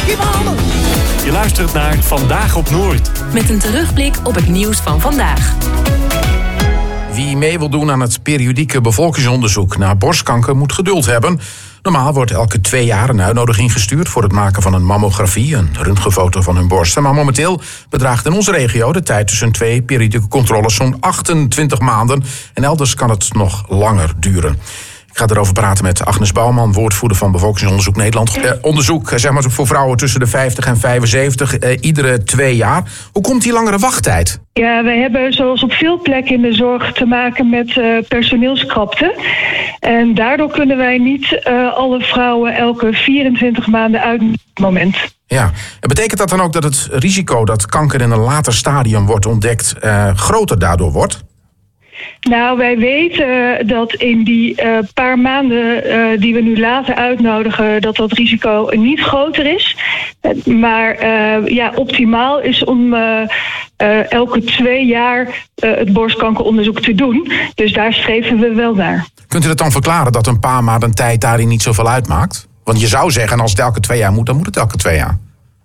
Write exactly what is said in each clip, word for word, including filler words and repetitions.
Je luistert naar Vandaag op Noord. Met een terugblik op het nieuws van vandaag. Wie mee wil doen aan het periodieke bevolkingsonderzoek naar borstkanker moet geduld hebben. Normaal wordt elke twee jaar een uitnodiging gestuurd voor het maken van een mammografie, een röntgenfoto van hun borsten. Maar momenteel bedraagt in onze regio de tijd tussen twee periodieke controles zo'n achtentwintig maanden. En elders kan het nog langer duren. Ik ga erover praten met Agnes Bouwman, woordvoerder van Bevolkingsonderzoek Nederland. Eh, onderzoek zeg maar, voor vrouwen tussen de vijftig en vijfenzeventig, eh, iedere twee jaar. Hoe komt die langere wachttijd? Ja, we hebben zoals op veel plekken in de zorg te maken met uh, personeelskrapte. En daardoor kunnen wij niet uh, alle vrouwen elke vierentwintig maanden uit het moment. Ja, en betekent dat dan ook dat het risico dat kanker in een later stadium wordt ontdekt uh, groter daardoor wordt? Nou, wij weten dat in die uh, paar maanden uh, die we nu laten uitnodigen, dat dat risico niet groter is. Uh, maar uh, ja, optimaal is om uh, uh, elke twee jaar uh, het borstkankeronderzoek te doen. Dus daar streven we wel naar. Kunt u dat dan verklaren dat een paar maanden tijd daarin niet zoveel uitmaakt? Want je zou zeggen, als het elke twee jaar moet, dan moet het elke twee jaar.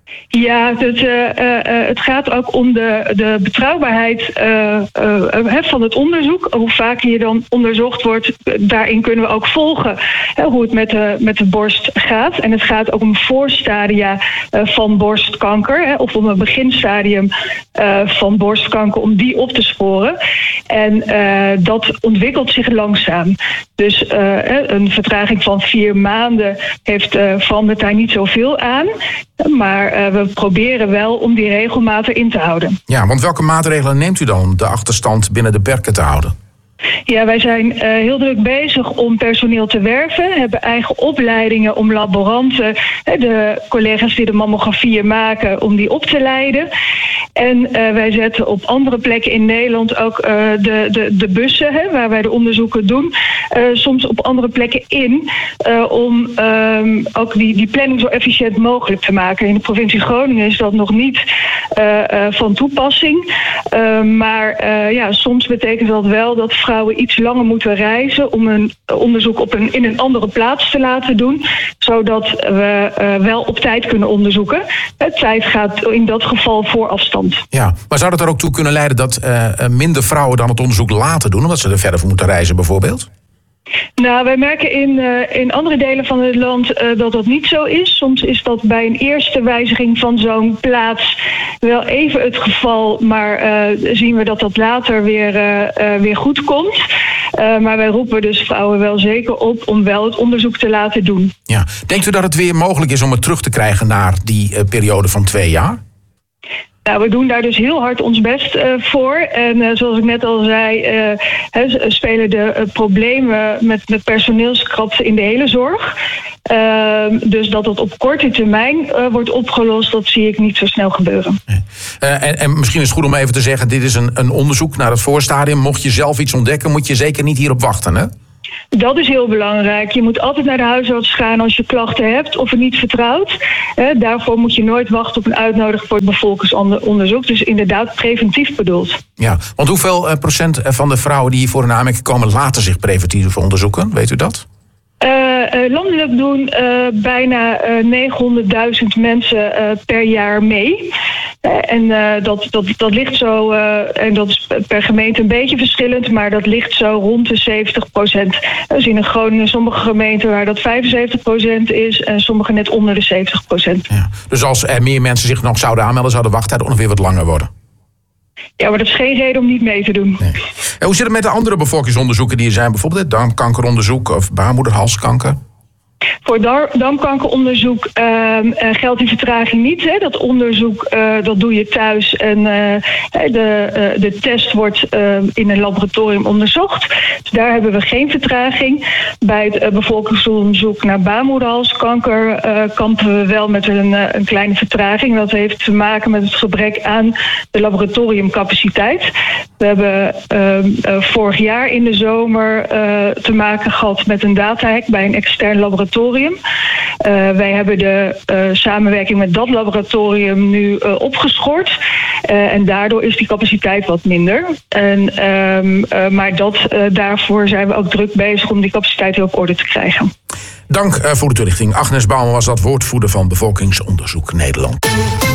Ja, het, uh, uh, het gaat ook om de, de betrouwbaarheid uh, uh, van het onderzoek. Hoe vaker je dan onderzocht wordt, daarin kunnen we ook volgen uh, hoe het met de, met de borst gaat. En het gaat ook om voorstadia uh, van borstkanker, uh, of om een beginstadium uh, van borstkanker, om die op te sporen. En uh, dat ontwikkelt zich langzaam. Dus uh, een vertraging van vier maanden heeft uh, verandert daar niet zoveel aan. Maar uh, we proberen wel om die regelmaat erin te houden. Ja, want welke maatregelen neemt u dan om de achterstand binnen de perken te houden? Ja, wij zijn uh, heel druk bezig om personeel te werven. We hebben eigen opleidingen om laboranten, de collega's die de mammografieën maken, om die op te leiden. En uh, wij zetten op andere plekken in Nederland ook uh, de, de, de bussen, hè, waar wij de onderzoeken doen, uh, soms op andere plekken in, uh, om um, ook die, die planning zo efficiënt mogelijk te maken. In de provincie Groningen is dat nog niet uh, uh, van toepassing. Uh, maar uh, ja, soms betekent dat wel dat vrouwen iets langer moeten reizen om een onderzoek op een, in een andere plaats te laten doen, zodat we uh, wel op tijd kunnen onderzoeken. De tijd gaat in dat geval voor afstand. Ja, maar zou dat er ook toe kunnen leiden dat uh, minder vrouwen dan het onderzoek laten doen, omdat ze er verder voor moeten reizen bijvoorbeeld? Nou, wij merken in, uh, in andere delen van het land uh, dat dat niet zo is. Soms is dat bij een eerste wijziging van zo'n plaats wel even het geval, maar uh, zien we dat dat later weer, uh, uh, weer goed komt. Uh, maar wij roepen dus vrouwen wel zeker op om wel het onderzoek te laten doen. Ja. Denkt u dat het weer mogelijk is om het terug te krijgen naar die uh, periode van twee jaar? Nou, we doen daar dus heel hard ons best uh, voor. En uh, zoals ik net al zei, uh, he, spelen de uh, problemen met, met personeelskrapte in de hele zorg. Uh, dus dat het op korte termijn uh, wordt opgelost, dat zie ik niet zo snel gebeuren. Uh, en, en misschien is het goed om even te zeggen, dit is een, een onderzoek naar het voorstadium. Mocht je zelf iets ontdekken, moet je zeker niet hierop wachten, hè? Dat is heel belangrijk. Je moet altijd naar de huisarts gaan als je klachten hebt of het niet vertrouwt. Eh, daarvoor moet je nooit wachten op een uitnodiging voor het bevolkingsonderzoek. Dus inderdaad preventief bedoeld. Ja, want hoeveel uh, procent van de vrouwen die hiervoor in aanmerking komen laten zich preventief onderzoeken? Weet u dat? Uh, uh, landelijk doen uh, bijna uh, negenhonderdduizend mensen uh, per jaar mee. Uh, en uh, dat, dat, dat ligt zo, uh, en dat is per gemeente een beetje verschillend, maar dat ligt zo rond de zeventig procent. We zien in Groningen sommige gemeenten waar dat vijfenzeventig procent is en sommige net onder de zeventig procent. Ja, dus als er meer mensen zich nog zouden aanmelden, zou de wachttijd ook nog weer wat langer worden? Ja, maar dat is geen reden om niet mee te doen. Nee. En hoe zit het met de andere bevolkingsonderzoeken die er zijn? Bijvoorbeeld het darmkankeronderzoek of baarmoederhalskanker? Voor dar- darmkankeronderzoek uh, uh, geldt die vertraging niet. Hè. Dat onderzoek uh, dat doe je thuis en uh, de, uh, de test wordt uh, in een laboratorium onderzocht. Dus daar hebben we geen vertraging. Bij het uh, bevolkingsonderzoek naar baarmoederhalskanker uh, kampen we wel met een, uh, een kleine vertraging. Dat heeft te maken met het gebrek aan de laboratoriumcapaciteit. We hebben uh, uh, vorig jaar in de zomer uh, te maken gehad met een datahack bij een extern laboratorium laboratorium. Uh, wij hebben de uh, samenwerking met dat laboratorium nu uh, opgeschort. Uh, en daardoor is die capaciteit wat minder. En, um, uh, maar dat, uh, daarvoor zijn we ook druk bezig om die capaciteit weer op orde te krijgen. Dank uh, voor de toelichting. Agnes Bouwman was dat, woordvoerder van Bevolkingsonderzoek Nederland.